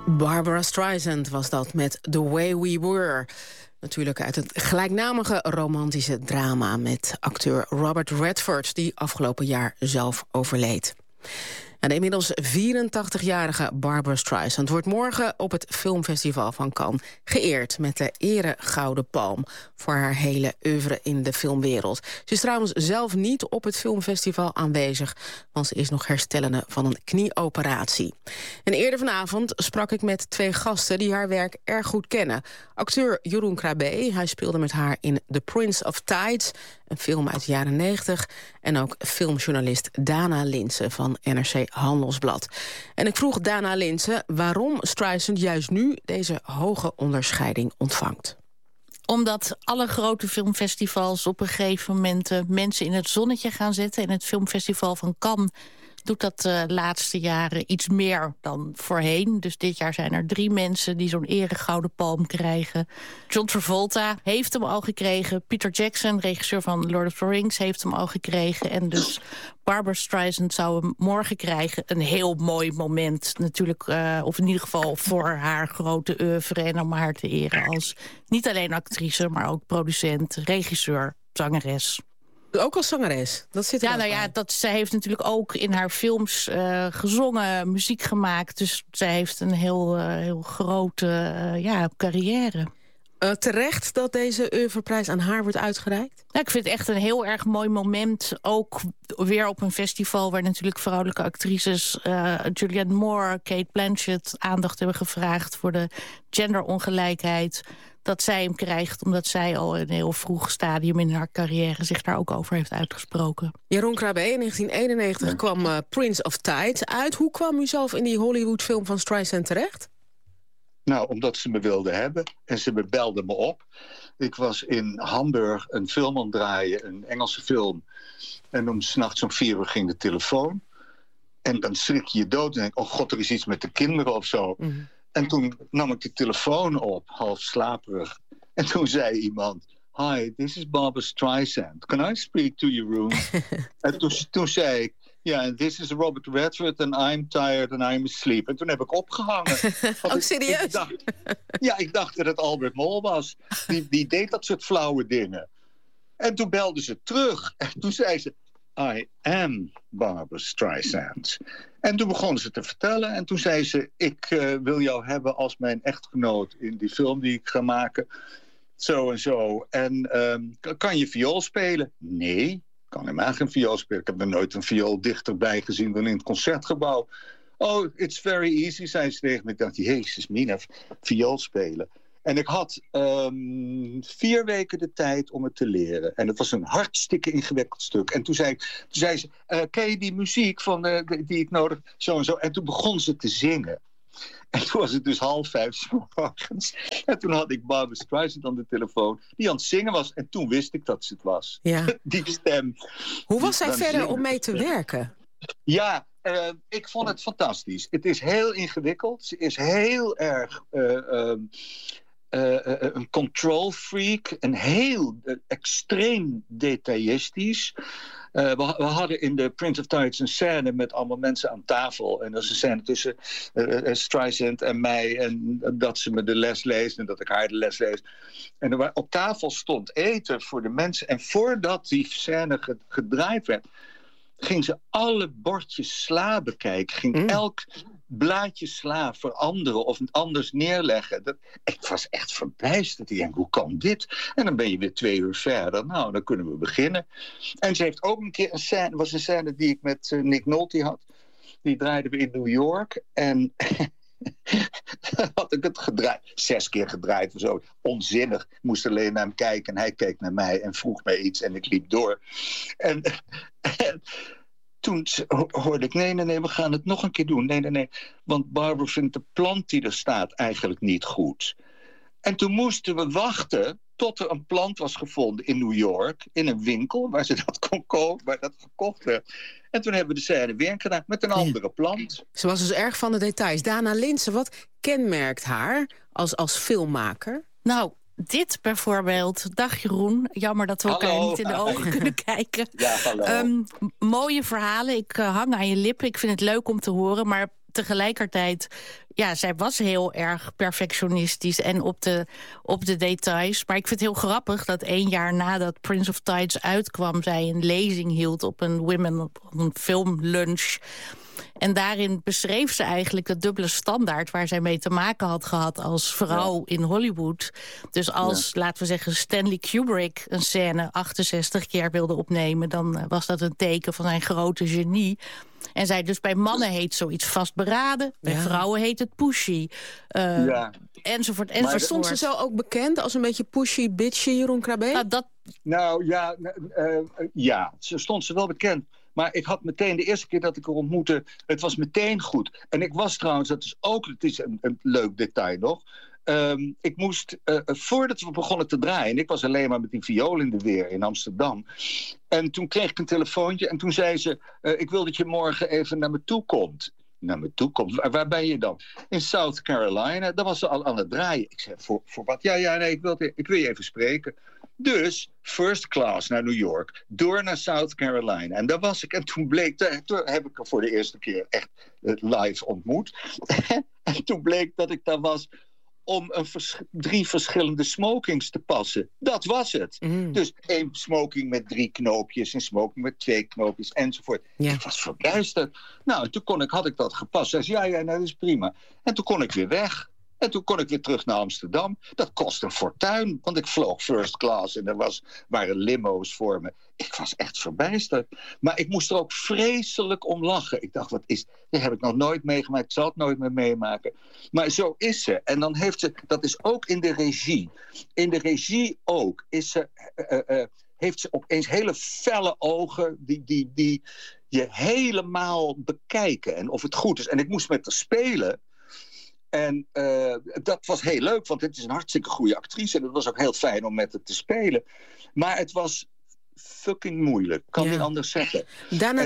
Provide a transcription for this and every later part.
Barbara Streisand was dat met The Way We Were. Natuurlijk uit het gelijknamige romantische drama met acteur Robert Redford, die afgelopen jaar zelf overleed. En de inmiddels 84-jarige Barbara Streisand wordt morgen op het Filmfestival van Cannes geëerd met de Ere Gouden Palm voor haar hele oeuvre in de filmwereld. Ze is trouwens zelf niet op het filmfestival aanwezig, want ze is nog herstellende van een knieoperatie. En eerder vanavond sprak ik met twee gasten die haar werk erg goed kennen. Acteur Jeroen Krabbe, hij speelde met haar in The Prince of Tides, een film uit de jaren 90... en ook filmjournalist Dana Linsen van NRC Handelsblad. En ik vroeg Dana Linsen waarom Streisand juist nu deze hoge onderscheiding ontvangt. Omdat alle grote filmfestivals op een gegeven moment mensen in het zonnetje gaan zetten. En het filmfestival van Cannes doet dat de laatste jaren iets meer dan voorheen. Dus dit jaar zijn er 3 mensen die zo'n eregouden palm krijgen. John Travolta heeft hem al gekregen. Peter Jackson, regisseur van Lord of the Rings, heeft hem al gekregen. En dus Barbara Streisand zou hem morgen krijgen. Een heel mooi moment natuurlijk. Of in ieder geval voor haar grote oeuvre. En om haar te eren als niet alleen actrice, maar ook producent, regisseur, zangeres. Ook als zangeres? Dat zit er ja, nou ja, zij heeft natuurlijk ook in haar films gezongen, muziek gemaakt. Dus zij heeft een heel grote carrière. Terecht dat deze oeuvreprijs aan haar wordt uitgereikt? Ja, ik vind het echt een heel erg mooi moment. Ook weer op een festival waar natuurlijk vrouwelijke actrices Julianne Moore, Cate Blanchett aandacht hebben gevraagd voor de genderongelijkheid. Dat zij hem krijgt, omdat zij al in een heel vroeg stadium in haar carrière zich daar ook over heeft uitgesproken. Jeroen Krabbe, in 1991 kwam Prince of Tides uit. Hoe kwam u zelf in die Hollywoodfilm van Streisand terecht? Nou, omdat ze me wilden hebben en ze belden me op. Ik was in Hamburg een film aan het draaien, een Engelse film. En om 's nachts om 4 uur ging de telefoon. En dan schrik je dood en denk, oh god, er is iets met de kinderen of zo. Mm. En toen nam ik de telefoon op, half slaperig. En toen zei iemand, hi, this is Barbara Streisand. Can I speak to Jeroen? En toen zei ik, yeah, this is Robert Redford and I'm tired and I'm asleep. En toen heb ik opgehangen. Oh, serieus? Ik dacht dat het Albert Mol was. Die deed dat soort flauwe dingen. En toen belde ze terug. En toen zei ze, I am Barbara Streisand. En toen begon ze te vertellen. En toen zei ze, ik wil jou hebben als mijn echtgenoot in die film die ik ga maken. Zo en zo. En kan je viool spelen? Nee, ik kan helemaal geen viool spelen. Ik heb er nooit een viool dichterbij gezien dan in het Concertgebouw. Oh, it's very easy, zei ze tegen me. Ik dacht, jezus mina, viool spelen. En ik had 4 weken de tijd om het te leren. En het was een hartstikke ingewikkeld stuk. En toen zei ze, ken je die muziek van, die ik nodig, zo en zo. En toen begon ze te zingen. En toen was het dus 4:30 's morgens. En toen had ik Barbara Streisand aan de telefoon, die aan het zingen was. En toen wist ik dat ze het was. Ja. Die stem. Hoe was zij verder om mee te werken? Ja, ik vond het fantastisch. Het is heel ingewikkeld. Ze is heel erg een control freak. En heel extreem detailistisch. We hadden in de Prince of Tides een scène met allemaal mensen aan tafel. En dat is een scène tussen Streisand en mij. En dat ze me de les leest en dat ik haar de les lees. En op tafel stond eten voor de mensen. En voordat die scène gedraaid werd, ging ze alle bordjes sla bekijken. Ging elk blaadje sla veranderen of anders neerleggen. Ik was echt verbijsterd. Ik denk, hoe kan dit? En dan ben je weer 2 uur verder. Nou, dan kunnen we beginnen. En ze heeft ook een keer een scène die ik met Nick Nolte had. Die draaiden we in New York. En had ik het gedraaid. 6 keer gedraaid of zo. Onzinnig. Ik moest alleen naar hem kijken en hij keek naar mij en vroeg mij iets en ik liep door. En toen hoorde ik, nee, we gaan het nog een keer doen. Nee. Want Barbara vindt de plant die er staat eigenlijk niet goed. En toen moesten we wachten tot er een plant was gevonden in New York. In een winkel waar ze dat kon kopen, waar dat verkocht werd. En toen hebben we de scène weer gedaan met een andere plant. Ze was dus erg van de details. Dana Linsen, wat kenmerkt haar als filmmaker? Nou, dit bijvoorbeeld. Dag Jeroen, jammer dat we elkaar niet in de ogen kunnen kijken. Ja, hallo. Mooie verhalen, ik hang aan je lippen. Ik vind het leuk om te horen, maar tegelijkertijd, ja, zij was heel erg perfectionistisch en op de details. Maar ik vind het heel grappig dat 1 jaar nadat Prince of Tides uitkwam, zij een lezing hield op een filmlunch. En daarin beschreef ze eigenlijk de dubbele standaard waar zij mee te maken had gehad als vrouw in Hollywood. Dus als, laten we zeggen, Stanley Kubrick een scène 68 keer wilde opnemen, dan was dat een teken van zijn grote genie. En zij dus bij mannen heet zoiets vastberaden, bij vrouwen heet het pushy. Enzovoort. Maar stond ze zo ook bekend als een beetje pushy, bitchy, Jeroen Krabbe? Ze stond ze wel bekend. Maar ik had meteen, de eerste keer dat ik haar ontmoette, het was meteen goed. En ik was trouwens, het is een leuk detail nog. Ik moest, voordat we begonnen te draaien, ik was alleen maar met die viool in de weer in Amsterdam. En toen kreeg ik een telefoontje en toen zei ze, ik wil dat je morgen even naar me toe komt. Naar me toe komt? Waar ben je dan? In South Carolina. Daar was ze al aan het draaien. Ik zei, voor wat? Nee, ik wil je even spreken. Dus, first class naar New York, door naar South Carolina. En daar was ik. En toen toen heb ik haar voor de eerste keer echt live ontmoet. En toen bleek dat ik daar was om 3 verschillende smokings te passen. Dat was het. Dus 1 smoking met 3 knoopjes, een smoking met 2 knoopjes, enzovoort. Ja. Ik was verbijsterd. Nou, en toen had ik dat gepast. Zij zei, dat is prima. En toen kon ik weer weg. En toen kon ik weer terug naar Amsterdam. Dat kostte een fortuin, want ik vloog first class en waren limo's voor me. Ik was echt verbijsterd. Maar ik moest er ook vreselijk om lachen. Ik dacht, dat heb ik nog nooit meegemaakt. Ik zal het nooit meer meemaken. Maar zo is ze. En dan heeft ze, dat is ook in de regie. In de regie ook heeft ze opeens hele felle ogen die je helemaal bekijken. En of het goed is. En ik moest met haar spelen. En dat was heel leuk, want het is een hartstikke goede actrice. En het was ook heel fijn om met haar te spelen. Maar het was fucking moeilijk, kan niet anders zeggen. Dana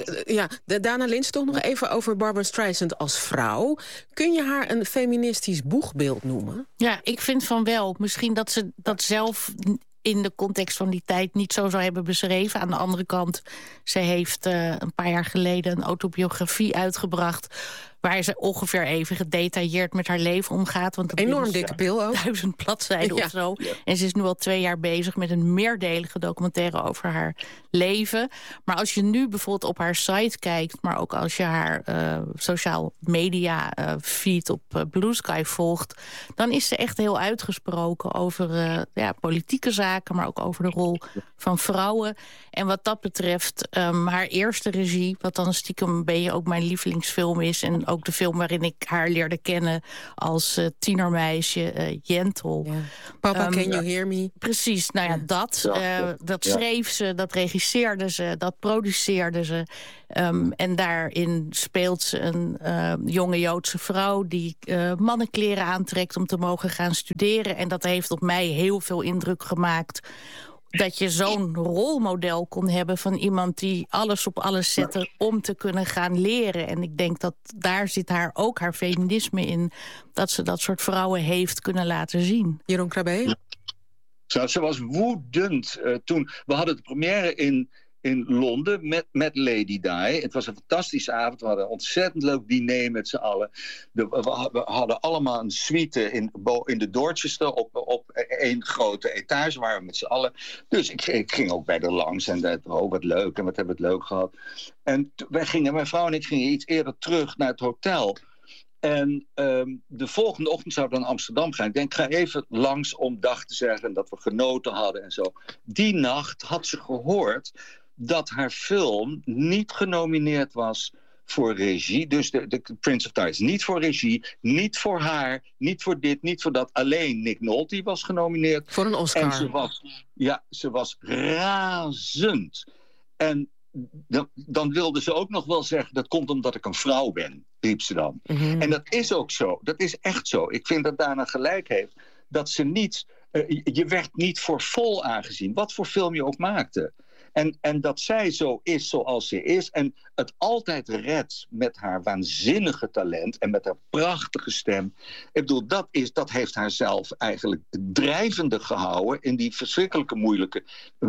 Linsen, toch nog even over Barbra Streisand als vrouw. Kun je haar een feministisch boegbeeld noemen? Ja, ik vind van wel. Misschien dat ze dat zelf in de context van die tijd niet zo zou hebben beschreven. Aan de andere kant, ze heeft een paar jaar geleden een autobiografie uitgebracht waar ze ongeveer even gedetailleerd met haar leven omgaat. Want dat enorm dikke pil ook. 1000 bladzijden of zo. Ja. En ze is nu al 2 jaar bezig met een meerdelige documentaire over haar leven. Maar als je nu bijvoorbeeld op haar site kijkt, maar ook als je haar sociaal media feed op Blue Sky volgt, dan is ze echt heel uitgesproken over politieke zaken, maar ook over de rol van vrouwen. En wat dat betreft, haar eerste regie, wat dan stiekem een beetje ook mijn lievelingsfilm is, en ook de film waarin ik haar leerde kennen als tienermeisje, Jentel. Ja. Papa, can you hear me? Precies, nou ja, dat schreef ze, dat regisseerde ze, dat produceerde ze. En daarin speelt ze een jonge Joodse vrouw die mannenkleren aantrekt om te mogen gaan studeren. En dat heeft op mij heel veel indruk gemaakt, dat je zo'n rolmodel kon hebben van iemand die alles op alles zette om te kunnen gaan leren. En ik denk dat daar zit ook haar feminisme in, dat ze dat soort vrouwen heeft kunnen laten zien. Jeroen Krabbe? Ze was woedend toen. We hadden de première in Londen met Lady Di. Het was een fantastische avond. We hadden een ontzettend leuk diner met z'n allen. We hadden allemaal een suite in de Dorchester op 1 grote etage. Waren we met z'n allen. Dus ik ging ook bij haar langs. En wat leuk. En wat hebben we het leuk gehad. En mijn vrouw en ik gingen iets eerder terug naar het hotel. En de volgende ochtend zouden we naar Amsterdam gaan. Ik denk, ik ga even langs om dag te zeggen dat we genoten hadden en zo. Die nacht had ze gehoord dat haar film niet genomineerd was voor regie. Dus de Prince of Tides niet voor regie, niet voor haar, niet voor dit, niet voor dat. Alleen Nick Nolte was genomineerd. Voor een Oscar. En ze was razend. En dan wilde ze ook nog wel zeggen, dat komt omdat ik een vrouw ben, riep ze dan. Mm-hmm. En dat is ook zo. Dat is echt zo. Ik vind dat Dana gelijk heeft. Dat ze niet, je werd niet voor vol aangezien. Wat voor film je ook maakte. En dat zij zo is zoals ze is. En het altijd redt met haar waanzinnige talent. En met haar prachtige stem. Ik bedoel, dat heeft haar zelf eigenlijk drijvende gehouden. In die verschrikkelijke moeilijke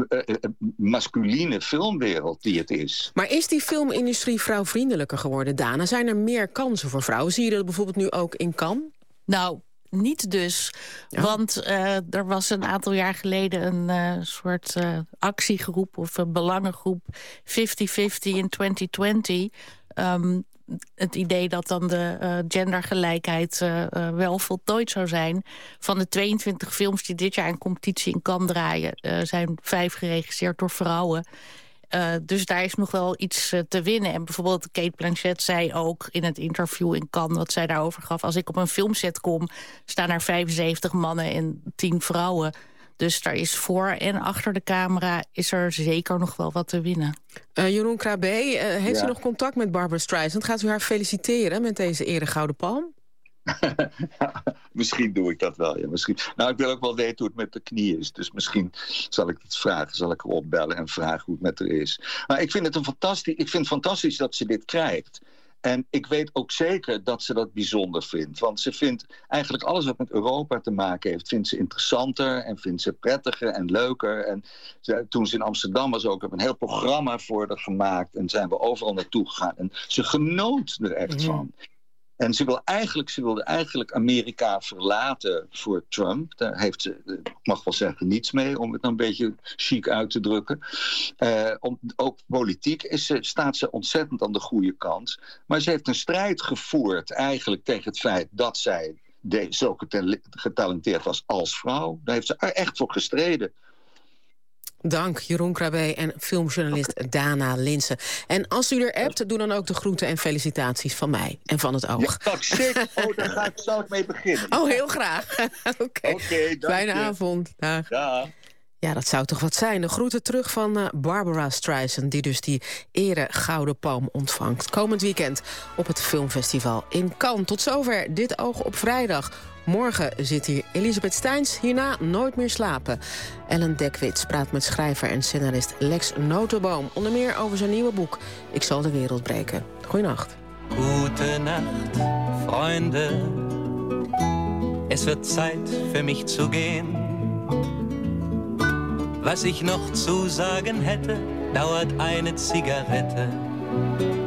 masculine filmwereld die het is. Maar is die filmindustrie vrouwvriendelijker geworden, Dana? Zijn er meer kansen voor vrouwen? Zie je dat bijvoorbeeld nu ook in Cannes? Nou, niet dus. Ja. Want er was een aantal jaar geleden een soort actiegroep of een belangengroep 50-50 in 2020. Het idee dat dan de gendergelijkheid wel voltooid zou zijn. Van de 22 films die dit jaar in competitie in Cannes draaien, zijn 5 geregisseerd door vrouwen. Dus daar is nog wel iets te winnen. En bijvoorbeeld Cate Blanchett zei ook in het interview in Cannes wat zij daarover gaf: als ik op een filmset kom, staan er 75 mannen en 10 vrouwen. Dus daar is voor en achter de camera is er zeker nog wel wat te winnen. Jeroen Krabbe, heeft u nog contact met Barbra Streisand? Gaat u haar feliciteren met deze Eregouden Palm? Misschien doe ik dat wel, ja. Misschien. Nou, ik wil ook wel weten hoe het met de knie is. Dus misschien zal ik het vragen, zal ik haar opbellen en vragen hoe het met haar is. Maar ik vind het fantastisch dat ze dit krijgt. En ik weet ook zeker dat ze dat bijzonder vindt. Want ze vindt eigenlijk alles wat met Europa te maken heeft, vindt ze interessanter en vindt ze prettiger en leuker. En toen ze in Amsterdam was ook, heb een heel programma voor haar gemaakt. En zijn we overal naartoe gegaan. En ze genoot er echt van. En ze wilde eigenlijk Amerika verlaten voor Trump. Daar heeft ze, ik mag wel zeggen, niets mee, om het een beetje chic uit te drukken. Ook politiek staat ze ontzettend aan de goede kant. Maar ze heeft een strijd gevoerd eigenlijk tegen het feit dat zij zo getalenteerd was als vrouw. Daar heeft ze echt voor gestreden. Dank, Jeroen Krabbe en filmjournalist Dana Linssen. En als u er appt, doe dan ook de groeten en felicitaties van mij en van het oog. Ja, zeker. Daar zal ik mee beginnen. Oh, heel graag. Oké, fijne avond. Dag. Ja, dat zou toch wat zijn. De groeten terug van Barbra Streisand, die dus die Eregouden Palm ontvangt. Komend weekend op het filmfestival in Cannes. Tot zover Dit Oog op Vrijdag. Morgen zit hier Elisabeth Steins, hierna Nooit meer slapen. Ellen Dekwits praat met schrijver en scenarist Lex Notenboom. Onder meer over zijn nieuwe boek Ik zal de wereld breken. Goeienacht. Gute Nacht, Freunde. Es wird Zeit für mich zu gehen. Was ich noch zu sagen hätte, dauert eine Zigarette.